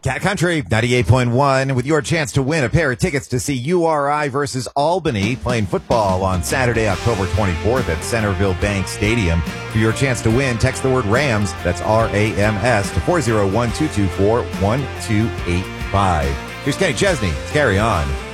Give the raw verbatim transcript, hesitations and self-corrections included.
Cat Country ninety-eight point one with your chance to win a pair of tickets to see U R I versus Albany playing football on Saturday, October twenty-fourth at Centerville Bank Stadium. For your chance to win, text the word RAMS, that's R A M S, to four oh one, two two four, one two eight five. Here's Kenny Chesney. Let's carry on.